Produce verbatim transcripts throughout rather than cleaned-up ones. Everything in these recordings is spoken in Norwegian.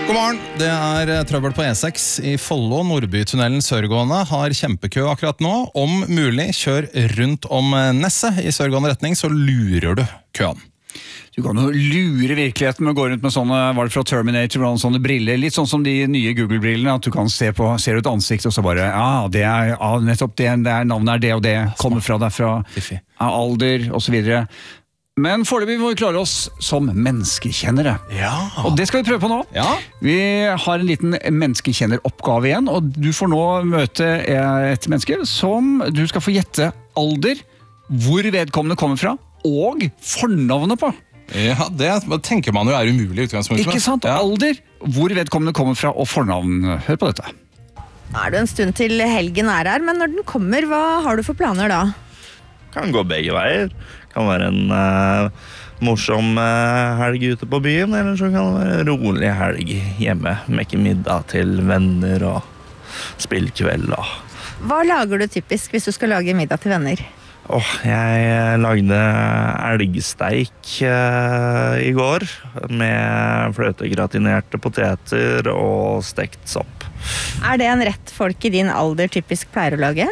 God morgen, det er trøbbel på E seks i Follo. Nordbytunnelen sørgående har kjempekø akkurat nå. Om mulig, kjør rundt om Nesset i sørgående retning, så lurer du køen. Du kan jo lure virkeligheten med å gå rundt med sånne, var det fra Terminator, sånne briller, litt sånn som de nye Google-brillene, at du kan se på, ser ut ansikt og så bare, ja, det er, ja, nettopp det, det er, navnet er det og det, kommer fra derfra, ja, alder og så videre. Men foreløpig må vi klare oss som menneskekjennere. Ja. Og det skal vi prøve på nå. Ja. Vi har en liten menneskekjenneroppgave igjen, og du får nå møte et menneske som du skal få gjette alder, hvor vedkommende kommer fra, og fornavnet på. Ja, det tenker man jo er umulig utgangspunkt. Ikke sant? Ja. Alder, hvor vedkommende kommer fra, og fornavn. Hør på dette. Nå er det en stund til helgen er her, men når den kommer, hva har du for planer da? Kan gå begge veier. Kan være en uh, morsom uh, helg ute på byen, eller så kan det være en rolig helg hjemme. Mekke middag til venner og spillkveld. Og... Hva lager du typisk hvis du skal lage middag til venner? Oh, jeg lagde elgsteik uh, i går med fløtegratinerte poteter og stekt sopp. Er det en rett folk i din alder typisk pleier å lage?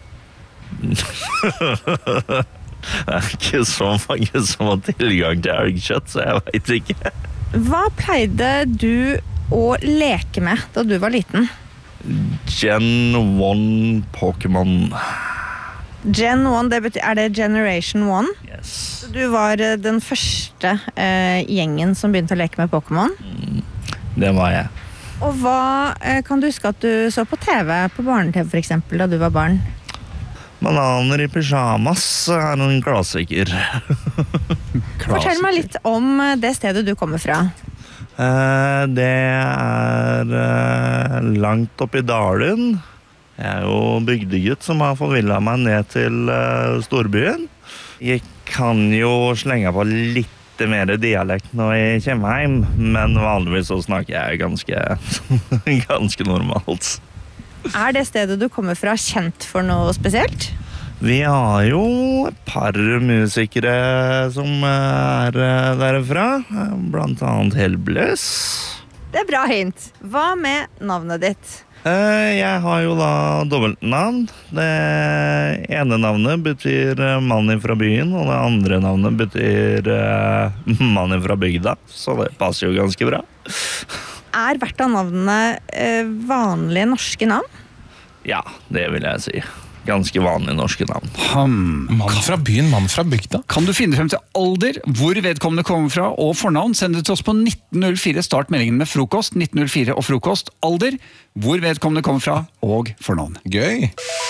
Det er ikke så mange som har tilgang til elgkjøtt, så jeg vet ikke. Hva pleide du å leke med da du var liten? Gen one Pokémon. Gen one, det betyr, er det Generation one? Yes. Så du var den første eh, gjengen som begynte å leke med Pokémon? Mm, det var jeg. Og hva eh, kan du huske at du så på T V, på barne-T V for eksempel, da du var barn? Bananer i pyjamas er en klassiker. Fortell meg litt om det stedet du kommer fra. Eh, det er eh, langt opp i Dalen. Jeg er jo bygdegutt som har forvillet meg ned til eh, storbyen. Jeg kan jo slenge på litt mer dialekt når jeg kommer hjem, men vanligvis så snakker jeg ganske, ganske normalt. Er det stedet du kommer fra kjent for noe spesielt? Vi har jo et par musikere som er derfra, blant annet Hellbillies. Det er bra hint. Hva med navnet ditt? Jeg har jo da dobbeltnavn. Det ene navnet betyr mann fra byen, og det andre navnet betyr mann fra bygda, så det passer jo ganske bra. Er hvert av navnene eh, vanlige norske navn? Ja, det vil jeg si. Ganske vanlige norske navn. Hmm. Mann fra byen, mann fra bygda. Kan du finne frem til alder, hvor vedkommende kommer fra, og fornavn? Send det til oss på nitten null fire. Start meldingen med frokost. nitten null fire og frokost. Alder, hvor vedkommende kommer fra, og fornavn. Gøy.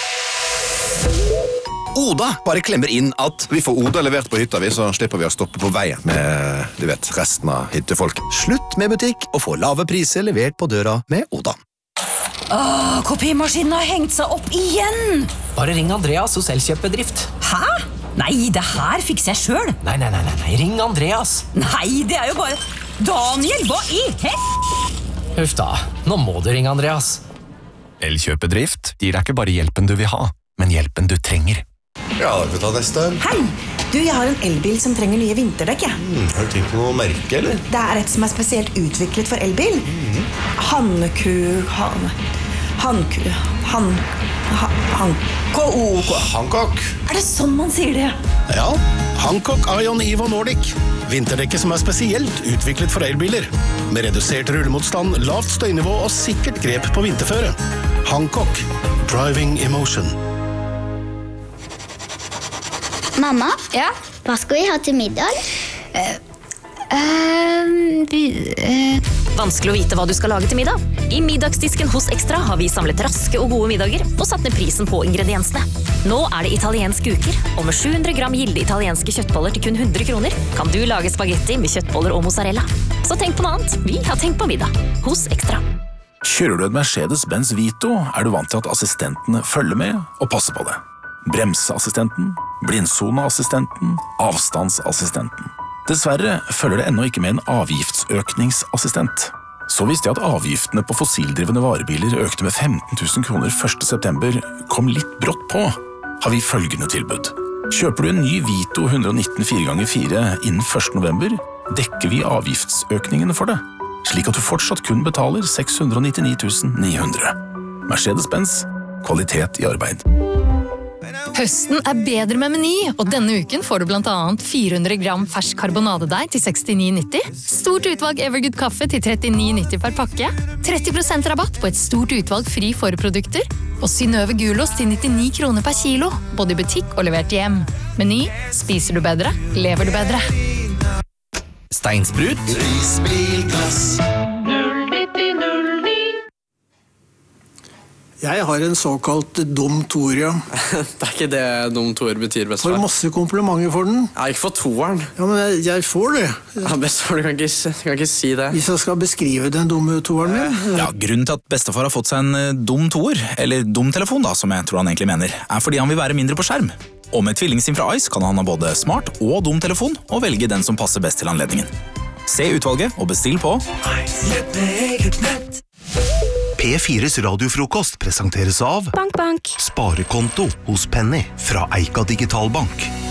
Oda bare klemmer inn at vi får Oda levert på hytta, vi, så slipper vi å stoppe på veien med, du vet, resten av hyttefolk. Slutt med butikk og få lave priser levert på døra med Oda. Åh, kopimaskinen har hengt seg opp igjen! Bare ring Andreas hos Elkjøpbedrift. Hæ? Nei, det her fikser jeg selv. Nei, nei, nei, nei, ring Andreas. Nei, det er jo bare... Daniel, hva i hel... Huff da, nå må du ringe Andreas. Elkjøpbedrift gir deg ikke bare hjelpen du vil ha, men hjelpen du trenger. Ja, da kan vi ta neste. Hei! Du, jeg har en elbil som trenger nye vinterdekk, jeg. Mm, har du tenkt på noe merke, eller? Det er et som er spesielt utviklet for elbil. Mm. Hanku... Han... Hanku... Han... Han... Hankook. Hancock. Er det sånn man sier det? Ja, Hancock Ion Evo Nordic. Vinterdekket som er spesielt utviklet for elbiler. Med redusert rullemotstand, lavt støynivå og sikkert grep på vinterføre. Hancock. Driving emotion. Mamma, ja? Hva skal vi ha til middag? Uh, uh, vi, uh. Vanskelig å vite hva du skal lage til middag. I middagsdisken hos Extra har vi samlet raske og gode middager og satt ned prisen på ingrediensene. Nå er det italiensk uker, og med sju hundre gram gilde italienske kjøttboller til kun hundre kroner kan du lage spagetti med kjøttboller og mozzarella. Så tenk på noe annet. Vi har tenkt på middag hos Extra. Kjører du en Mercedes-Benz Vito, er du vant til at assistentene følger med og passer på det. Bremseassistenten, blindsoneassistenten, avstandsassistenten. Dessverre følger det ennå ikke med en avgiftsøkningsassistent. Så visste jeg at avgiftene på fossildrivende varebiler økte med femten tusen kroner første september, kom litt brått på, har vi følgende tilbud. Kjøper du en ny Vito one nineteen fire ganger fire innen første november, dekker vi avgiftsøkningene for det. slik at du fortsatt kun betaler seks hundre nittini tusen ni hundre. Mercedes-Benz, kvalitet i arbeid. Høsten er bedre med Meny, og denne uken får du blant annet fire hundre gram fersk karbonadedeig til sekstini nitti, stort utvalg Evergood kaffe til trettini nitti per pakke, tretti prosent rabatt på et stort utvalg fri forprodukter, og Synnøve Gulost til nittini kroner per kilo, både i butikk og levert hjem. Meny, spiser du bedre, lever du bedre. Steinsprut. Risbilglass. Jeg har en såkalt dum toer, ja. Det er ikke det dum toer betyr, bestefar. Får masse komplimenter for den. Jeg har ikke fått toeren. Ja, men jeg, jeg får det. Ja, bestefar, du kan ikke, du kan ikke si det. Hvis jeg skal beskrive den dumme toeren min. Ja, grunnen til at bestefar har fått seg en dum toer, eller dum telefon da, som jeg tror han egentlig mener, er fordi han vil være mindre på skjerm. Og med tvillingsim fra Ice kan han ha både smart og dum telefon, og velge den som passer best til anledningen. Se utvalget og bestill på P fires radiofrokost presenteres av Bank, bank. Sparekonto hos Penny fra Eika Digitalbank.